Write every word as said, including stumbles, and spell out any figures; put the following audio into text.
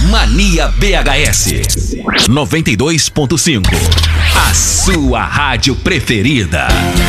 Mania B H S noventa e dois ponto cinco. A sua rádio preferida.